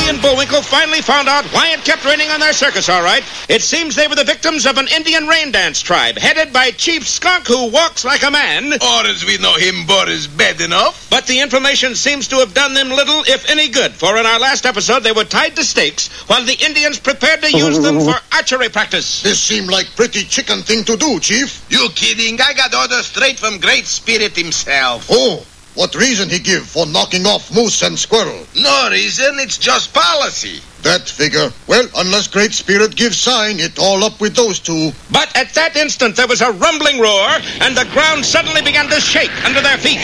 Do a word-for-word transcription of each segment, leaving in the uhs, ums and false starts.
and Bullwinkle finally found out why it kept raining on their circus, all right. It seems they were the victims of an Indian rain dance tribe, headed by Chief Skunk, who walks like a man. Or as we know him, Boris, bad enough. But the information seems to have done them little, if any good, for in our last episode they were tied to stakes while the Indians prepared to use them for archery practice. This seemed like pretty chicken thing to do, Chief. You kidding? I got orders straight from Great Spirit himself. Oh, what reason he give for knocking off Moose and Squirrel? No reason, it's just policy. That figure. Well, unless Great Spirit gives sign, it all up with those two. But at that instant there was a rumbling roar, and the ground suddenly began to shake under their feet.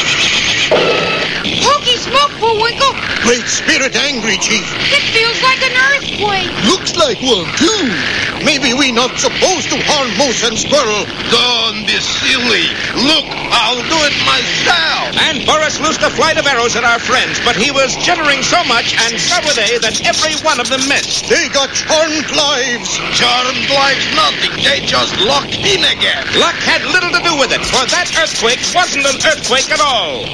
Hokey smoke, Bullwinkle. Great Spirit angry, Chief. It feels like an earthquake. Looks like one, too. Maybe we not supposed to harm Moose and Squirrel. Don't be silly. Look, I'll do it myself. And Boris loosed a flight of arrows at our friends, but he was jittering so much, and so were they, that every one of them missed. They got charmed lives. Charmed lives nothing. They just locked in again. Luck had little to do with it, for that earthquake wasn't an earthquake at all.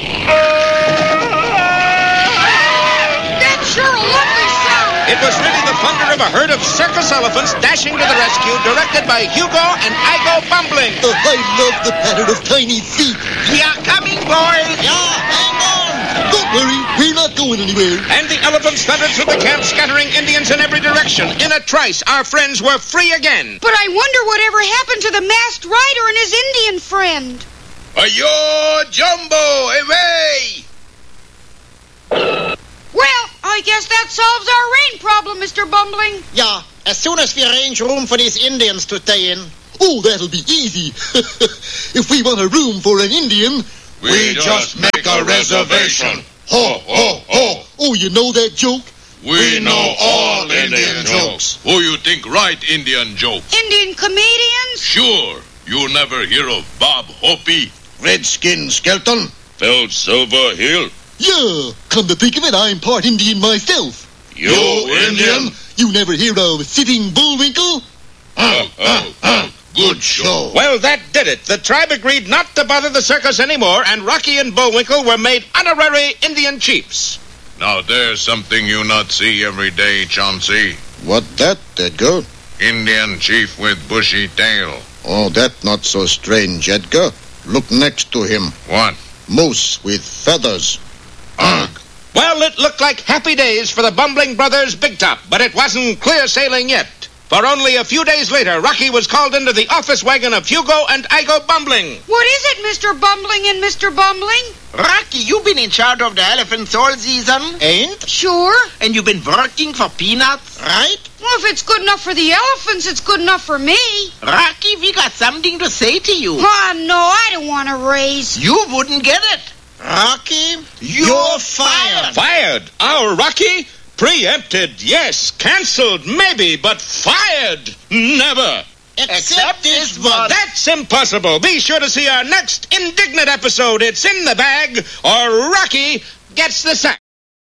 That's sure a lovely sound. It was really the thunder of a herd of circus elephants dashing to the rescue, directed by Hugo and Igo Bumbling. Uh, I love the patter of tiny feet. We are coming, boys. Yeah, hang on. Don't worry, we're not going anywhere. And the elephants thundered through the camp, scattering Indians in every direction. In a trice, our friends were free again. But I wonder whatever happened to the masked rider and his Indian friend. Ayo, Jumbo, away! Well, I guess that solves our rain problem, Mister Bumbling. Yeah, as soon as we arrange room for these Indians to stay in. Oh, that'll be easy. If we want a room for an Indian, we, we just make a reservation. Ho, ho, ho. Oh, you know that joke? We know all Indian jokes. Who you think write Indian jokes? Indian comedians? Sure. You never hear of Bob Hopi? Redskin Skelton? Phil Silver Hill? Yeah, come to think of it, I'm part Indian myself. You Indian? You never hear of Sitting Bullwinkle? Uh, uh, uh, good show. Well, that did it. The tribe agreed not to bother the circus anymore, and Rocky and Bullwinkle were made honorary Indian chiefs. Now there's something you not see every day, Chauncey. What that, Edgar? Indian chief with bushy tail. Oh, that not so strange, Edgar. Look next to him. What? Moose with feathers. Ugh. Well, it looked like happy days for the Bumbling Brothers Big Top, but it wasn't clear sailing yet. For only a few days later, Rocky was called into the office wagon of Hugo and Igo Bumbling. What is it, Mister Bumbling and Mister Bumbling? Rocky, you've been in charge of the elephants all season, ain't? Sure. And you've been working for peanuts, right? Well, if it's good enough for the elephants, it's good enough for me. Rocky, we got something to say to you. Oh, no, I don't want to raise. You wouldn't get it. Rocky, you're, you're fired. Fired? Our Rocky? Preempted, yes. Cancelled, maybe, but fired, never. Except this one. That's impossible. Be sure to see our next indignant episode. It's in the bag, or Rocky gets the sack.